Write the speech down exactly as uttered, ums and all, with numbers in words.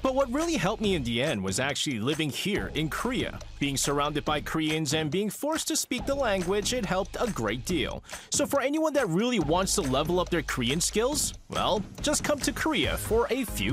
But what really helped me in the end was actually living here in Korea. Being surrounded by Koreans and being forced to speak the language, it helped a great deal. So for anyone that really wants to level up their Korean skills, well, just come to Korea for a few